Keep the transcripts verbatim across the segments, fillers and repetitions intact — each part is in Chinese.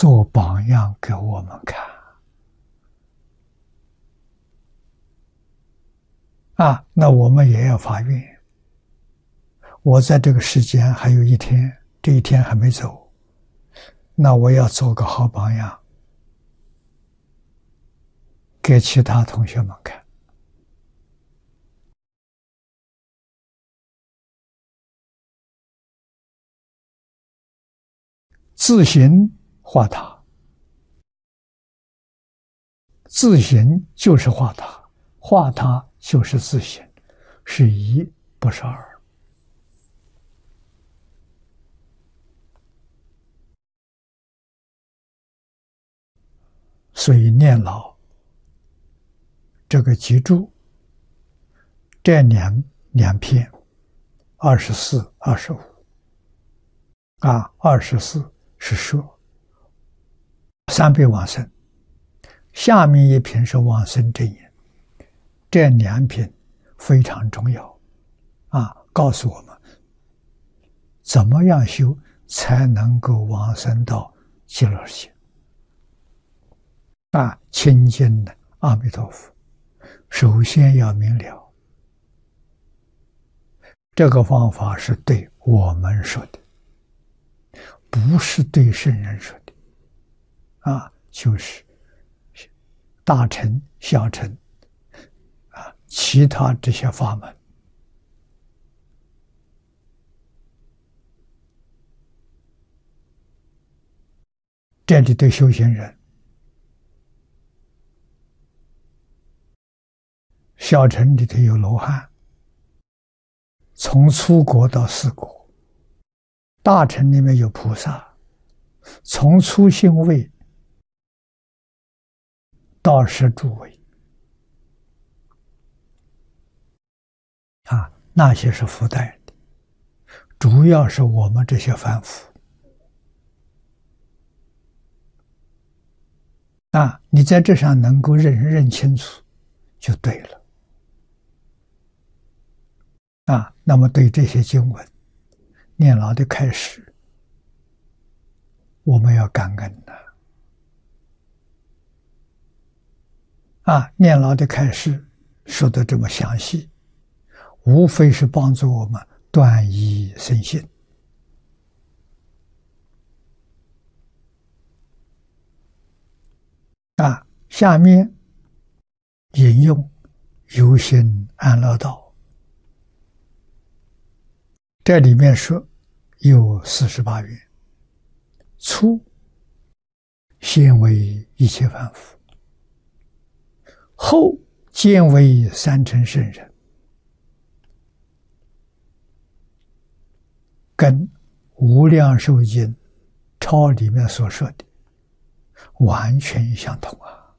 做榜样给我们看啊！那我们也要发愿，我在这个时间还有一天，这一天还没走，那我要做个好榜样，给其他同学们看。自行化他，自行就是化他，化他就是自行，是一不是二。所以念老这个记住，这两两篇，二十四、二十五啊，二十四是说三辈往生，下面一篇是往生真言，这两篇非常重要啊，告诉我们怎么样修才能够往生到极乐世界啊，亲近的阿弥陀佛，首先要明了，这个方法是对我们说的，不是对圣人说的啊，就是大乘、小乘啊，其他这些法门，这里对修行人，小乘里头有罗汉，从初果到四果；大乘里面有菩萨，从初性位到十住位。啊，那些是附带的，主要是我们这些凡夫。啊，你在这上能够认认清楚，就对了。啊，那么对这些经文念老的开始，我们要感恩的。啊，念老的开始说的这么详细，无非是帮助我们断疑生信。啊，下面引用有心安乐道。这里面说有四十八愿，初先为一切凡夫，后渐为三乘圣人，跟无量寿经抄里面所说的完全相同啊！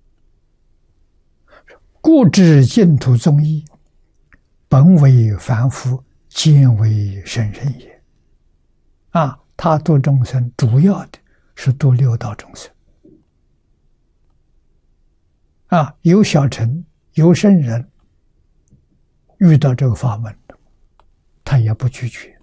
故知净土宗义，本为凡夫，渐为圣人也。啊，他度众生主要的是度六道众生。啊，有小乘，有圣人，遇到这个法门，他也不拒绝。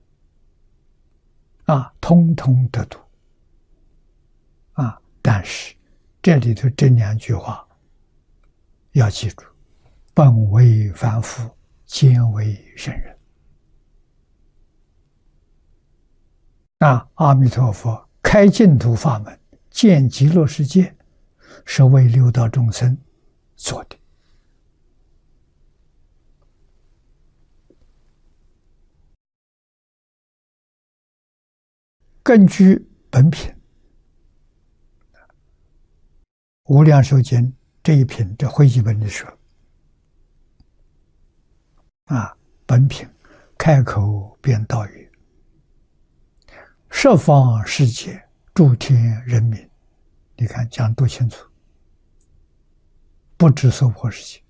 啊，通通得度。啊，但是这里头这两句话要记住：本为凡夫，渐为圣人。啊，阿弥陀佛开净土法门，建极乐世界，是为六道众生做的。根据本品无量寿经这一品，这会集本里说，啊，本品开口便道语，十方世界诸天人民，你看讲多清楚，不止娑婆世界，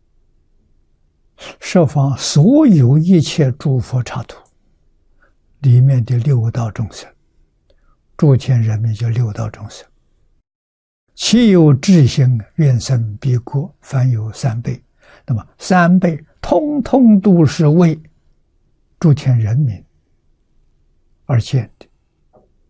十方所有一切诸佛刹土里面的六道众生，诸天人民就六道众生，其有智心愿生彼国，凡有三辈，那么三辈通通都是为诸天人民而建。